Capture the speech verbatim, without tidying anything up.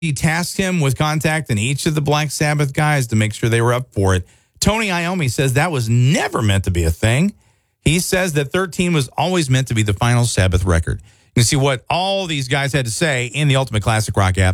He tasked him with contacting each of the Black Sabbath guys to make sure they were up for it. Tony Iommi says that was never meant to be a thing. He says that thirteen was always meant to be the final Sabbath record. You can see what all these guys had to say in the Ultimate Classic Rock app.